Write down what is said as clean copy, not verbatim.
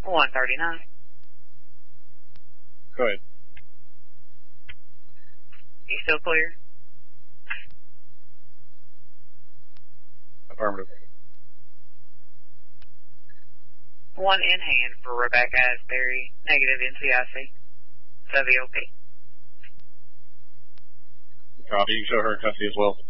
139. Go ahead. You still clear? Affirmative. 1 in hand for Rebecca Asbury, negative NCIC. So the OP. Copy. You can show her in custody as well.